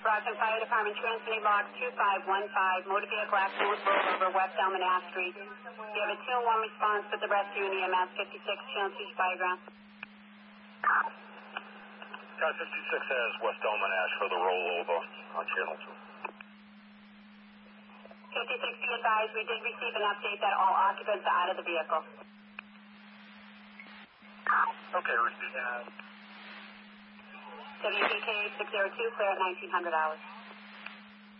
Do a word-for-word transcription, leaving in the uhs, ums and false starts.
Brockton Fire Department, transmitting box two five one five, motor vehicle accident with rollover, West Elm and Ash Street. We have a two one response with the rescue in E M S fifty-six, Channel two Fire Ground. Car fifty-six has West Elm and Ash for the rollover on Channel two. fifty-six, be advised, we did receive an update that all occupants are out of the vehicle. Okay, received. W P K six zero two, clear at nineteen hundred hours.